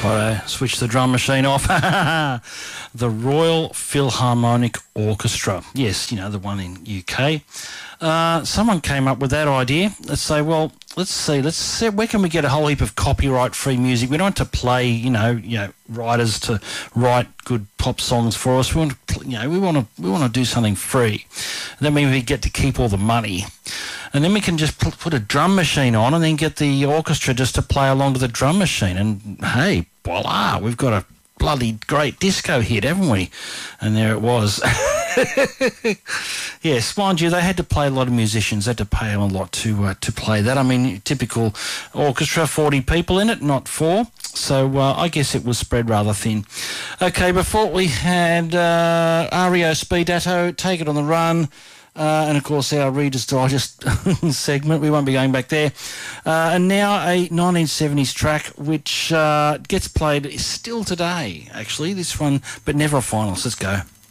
Switch the drum machine off. The Royal Philharmonic Orchestra. Yes, you know, the one in UK. Someone came up with that idea. Let's say, well, let's see, where can we get a whole heap of copyright-free music? We don't want to play, you know, writers to write good pop songs for us. We want to, we want to do something free. And then we get to keep all the money. And then we can just put a drum machine on and then get the orchestra just to play along to the drum machine. And, hey, voila, we've got a bloody great disco hit, haven't we? And there it was. Yes, mind you, they had to play a lot of musicians. They had to pay them a lot to play that. I mean, typical orchestra, 40 people in it, not 4. So I guess it was spread rather thin. Okay, before we had REO Speedato, Take It on the Run, and of course our Reader's Digest segment. We won't be going back there. And now a 1970s track which gets played still today, actually, this one, but never a finalist. Let's go.